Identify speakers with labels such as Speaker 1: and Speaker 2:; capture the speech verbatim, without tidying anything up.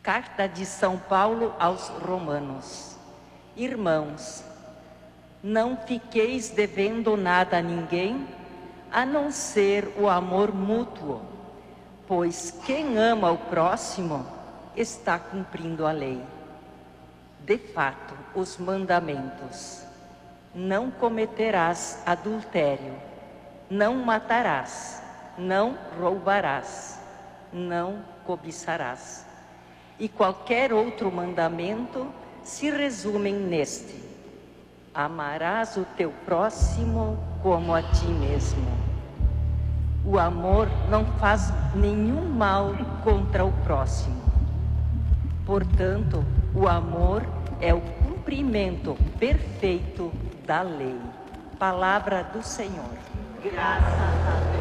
Speaker 1: Carta de São Paulo aos Romanos. Irmãos, não fiqueis devendo nada a ninguém, a não ser o amor mútuo, pois quem ama o próximo está cumprindo a lei. De fato, os mandamentos: não cometerás adultério, não matarás, não roubarás, não cobiçarás. E qualquer outro mandamento se resumem neste: amarás o teu próximo como a ti mesmo. O amor não faz nenhum mal contra o próximo. Portanto, o amor é o cumprimento perfeito da lei. Palavra do Senhor. Graças a Deus.